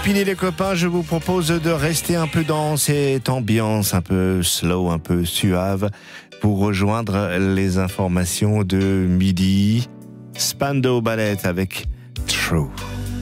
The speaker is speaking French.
copines et les copains, je vous propose de rester un peu dans cette ambiance un peu slow, un peu suave, pour rejoindre les informations de midi. Spandau Ballet avec True.